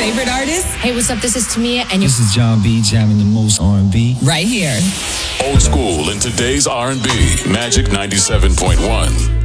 favorite artists. Hey, what's up? This is Tamia, and This is John B. jamming the most R&B. Right here. Old school in today's R&B. Magic 97.1.